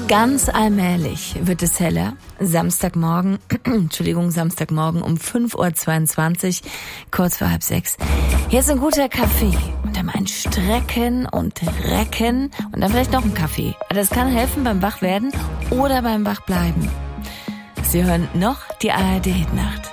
Ganz allmählich wird es heller. Samstagmorgen um 5:22 Uhr, kurz vor 5:30. Hier ist ein guter Kaffee und dann ein Strecken und Recken und dann vielleicht noch ein Kaffee. Das kann helfen beim Wachwerden oder beim Wachbleiben. Sie hören noch die ARD-Hitnacht.